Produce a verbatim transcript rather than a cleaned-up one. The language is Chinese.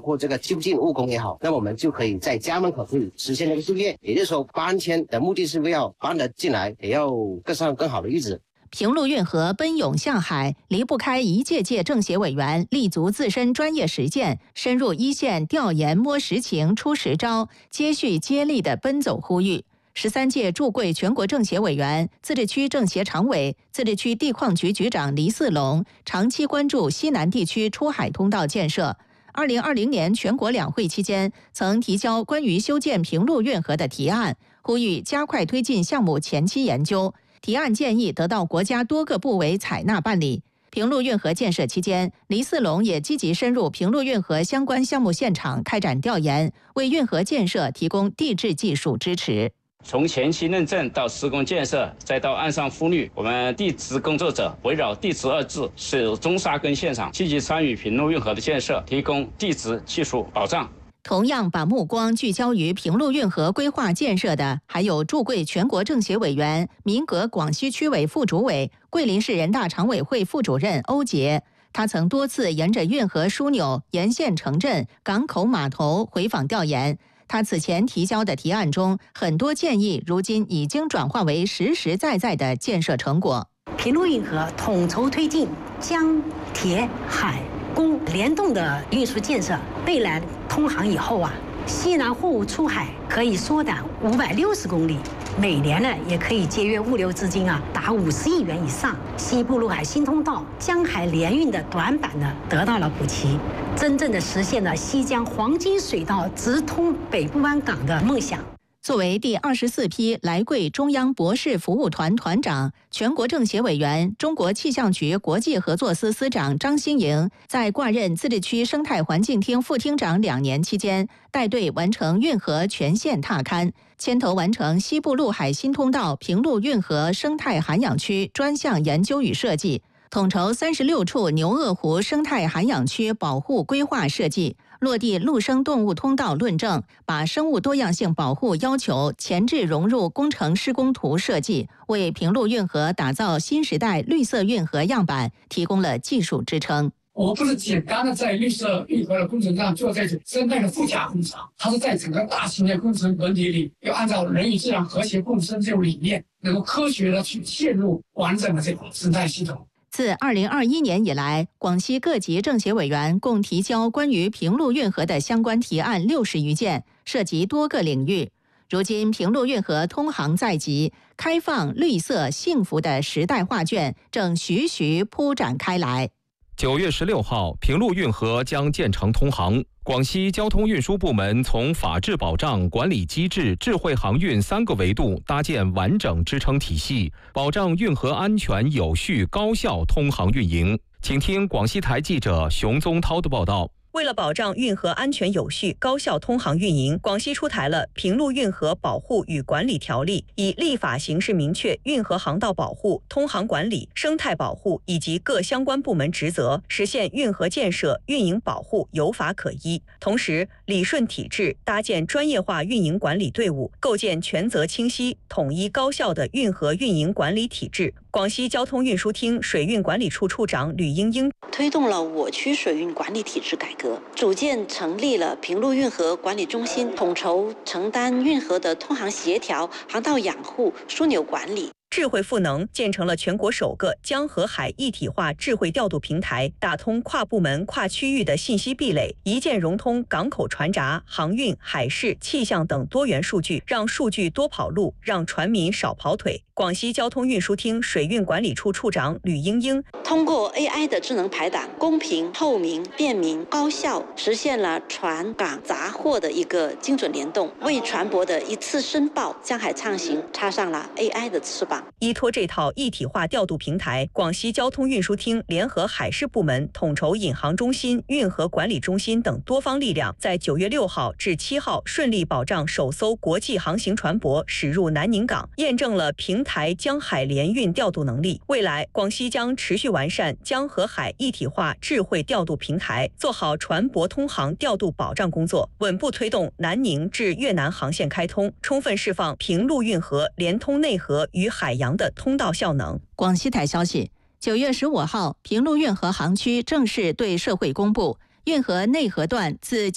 括这个就近务工也好，那我们就可以在家门口可以实现那个就业。也就是说，搬迁的目的是为了搬得进来，也要过上更好的日子。 平陆运河奔涌向海，离不开一届届政协委员立足自身专业实践，深入一线调研摸实情出实招，接续接力的奔走呼吁。十三届驻贵全国政协委员、自治区政协常委、自治区地矿局局长黎四龙长期关注西南地区出海通道建设。二零二零年全国两会期间，曾提交关于修建平陆运河的提案，呼吁加快推进项目前期研究。提案建议得到国家多个部委采纳办理。平陆运河建设期间，黎四龙也积极深入平陆运河相关项目现场开展调研，为运河建设提供地质技术支持。 从前期认证到施工建设，再到岸上复绿，我们地质工作者围绕地质二字，始终扎根现场，积极参与平陆运河的建设，提供地质技术保障。 同样把目光聚焦于平陆运河规划建设的，还有驻贵全国政协委员、民革广西区委副主委、桂林市人大常委会副主任欧杰。他曾多次沿着运河枢纽、沿线城镇、港口码头回访调研。他此前提交的提案中，很多建议如今已经转化为实实在在的建设成果。 平陆运河统筹推进江、铁、海、公联动的运输建设，未来通航以后啊，西南货物出海可以缩短五百六十公里，每年呢也可以节约物流资金啊达五十亿元以上。西部陆海新通道江海联运的短板呢得到了补齐，真正的实现了西江黄金水道直通北部湾港的梦想。 作为第二十四批来贵中央博士服务团团长、全国政协委员、中国气象局国际合作司司长张新颖，在挂任自治区生态环境厅副厅长两年期间，带队完成运河全线踏勘，牵头完成西部陆海新通道平陆运河生态涵养区专项研究与设计，统筹三十六处牛轭湖生态涵养区保护规划设计，落地陆生动物通道论证，把生物多样性保护要求前置融入工程施工图设计，为平陆运河打造新时代绿色运河样板提供了技术支撑。 我不是简单的在绿色运河的工程上做这种生态的附加工程，它是在整个大型的工程本体里，要按照人与自然和谐共生这种理念，能够科学的去嵌入完整的这个生态系统。 自二零二一年以来，广西各级政协委员共提交关于平陆运河的相关提案六十余件，涉及多个领域。如今，平陆运河通航在即，开放、绿色、幸福的时代画卷正徐徐铺展开来。 九月十六号，平陆运河将建成通航。广西交通运输部门从法治保障、管理机制、智慧航运三个维度搭建完整支撑体系，保障运河安全、有序、高效通航运营。请听广西台记者熊宗涛的报道。 为了保障运河安全有序、高效通航运营，广西出台了《平陆运河保护与管理条例》，以立法形式明确运河航道保护、通航管理、生态保护以及各相关部门职责，实现运河建设、运营保护有法可依。同时，理顺体制，搭建专业化运营管理队伍，构建权责清晰、统一高效的运河运营管理体制。广西交通运输厅水运管理处处长吕英英推动了我区水运管理体制改革，组建成立了平陆运河管理中心，统筹承担运河的通航协调、航道养护、枢纽管理。 智慧赋能建成了全国首个江河海一体化智慧调度平台，打通跨部门、跨区域的信息壁垒，一键融通港口船闸、航运、海事、气象等多元数据，让数据多跑路，让船民少跑腿。广西交通运输厅水运管理处处长吕英英通过 A I 的智能排档，公平、透明、便民、高效，实现了船港杂货的一个精准联动，为船舶的一次申报、江海畅行插上了 A I 的翅膀。 依托这套一体化调度平台，广西交通运输厅联合海事部门，统筹引航中心、运河管理中心等多方力量，在九月六号至七号顺利保障首艘国际航行船舶驶入南宁港，验证了平台江海联运调度能力。未来，广西将持续完善江河海一体化智慧调度平台，做好船舶通航调度保障工作，稳步推动南宁至越南航线开通，充分释放平陆运河连通内河与海洋的通道效能。 广西台消息，九月十五号，平陆运河航区正式对社会公布，运河内河段自